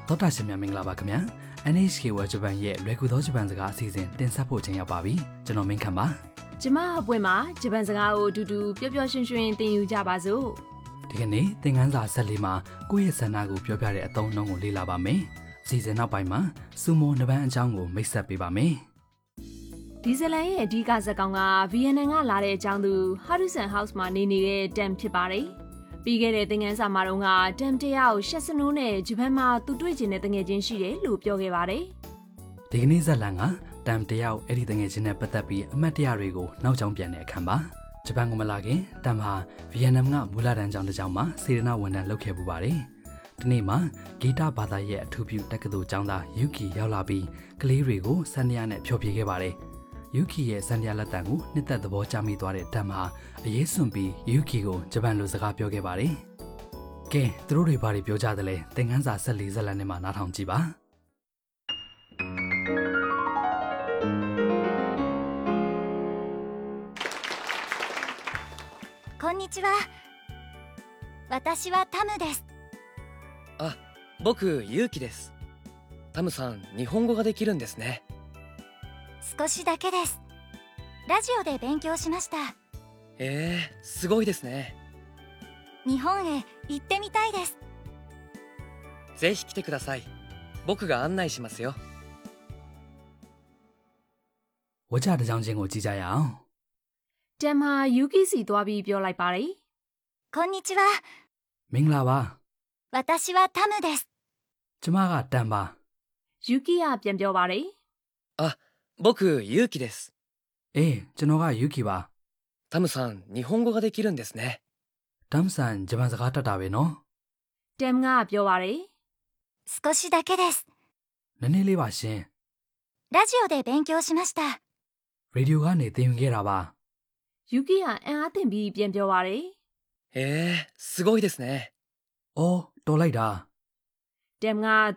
တော်တာရှင်များမင်္ဂလာပါခင်ဗျာ NHK World Japan ရဲ့လွယ်ကူသောဂျပန်စကားအစီအစဉ်တင်ဆက်ဖို့ချိန်ရောက်ပါပြီကျွန်တော်မင်းခမ်းပါကျမအပွင့်မှာဂျပန်စကားကိုအတူတူပျော်ပျော်ရွှင်ရွှင်သင်ယူကြပါစို့ဒီကနေ့သင်ခန်းစာ14မှာကိုယ့်ရဲ့ဆန္ဒကိုပြောပြတဲ့အသုံးအနှုန်းကိုလေ့လာပါမယ်အစီအစဉ်နောက်ပိုင်းမှာစူမိုနဘန်းအကြောင်းကိုမိတ်ဆက်ပေးပါမယ်ဒီဇလန်ရဲ့အဓိကဇာတ်ကောင်ကဗီယက်နမ်ကလာတဲ့အကြောင်းသူဟာရူဆန်ဟောက်စ်မှာနေနေတဲ့တမ်ဖြစ်ပါတယ်ပြီးခဲ့တဲ့သင်ခန်းစာမှာတော့တမ်တယောက်ရှက်စနိုးနဲ့ဂျပန်မှာသူတွေ့ကျင်တဲ့တငယ်ချင်းရှိတယ်လို့ပြောခဲ့ပါတယ်ဒီကနေ့ဇာတ်လန်ကတမ်တယောက်အဲ့ဒီတငယ်ချင်းနဲ့ပတ်သက်ပြီးအမှတ်တရတွေကိုနောက်ကျောင်းပြန်တဲ့အခန်းပါဂျပန်ကမလာခင်တမ်ဟာဗီယက်နမ်ကမူလတန်းကျောင်းတစ်ကျောင်းမှာစေတနာဝန်ထမ်းလုပ်ခဲ့ပူပါတယ်ဒီနေ့မှာဂီတဘာသာရဲ့အထူးပြုတက္ကသိုလ်ကျောင်းသားယူကီရောက်လာပြီးကလေးတွေကိုစန္ဒယာနဲ့ဖျော်ဖြေခဲ့ပါတယ်ယူကီရဲ့စန္ဒယာလက်တံကိုနှစ်သက်သဘောကျမိသွားတဲ့တမ်ဟာအရေးစွန့်ပြီးယူကီကိုဂျပန်လိုစကားပြောခဲ့ပါတယ်ကဲသူတို့တွေဘာတွေပြောကြသလဲသင်ခန်းစာ14ဇာတ်လမ်းထဲမှာနားထောင်ကြည့်ပါこんにちは。私はタムです。 あ、僕ユウキです。タムさん、日本語ができるんですね。 少しだけです。ラジオで勉強しました。 すごいですね。 日本へ行ってみたいです。 ぜひ来てください。僕が案内しますよ。 ဝကြတစ်ကြောင်းချင်းကိုကြည့်ကြရအောင်တမ်ဟာယူကီစီသွားပြီးပြောလိုက်ပါတယ်こんにちは。 မင်္ဂလာပါ私はタムです。 ကျမကတမ်ပါယူကီကပြန်ပြောပါတယ်あ、僕ユウキです。 ကျွန်တော်ကယူကီပါタムさん、日本語ができるんですね。 တမ်ဆန်ဂျပန်စကားတတ်တာပဲနော်တမ်ကပြောပါတယ်少しだけです。 နည်းနည်းလေးပါရှင်ラジオで勉強しました。 ရေဒီယိုကနေသင်ယူခဲ့တာပါယူကီကအံ့အားသင့်ပြီးပြန်ပြောပါတယ်すごいですね。 အော်တော်လိုက်တာတမ်က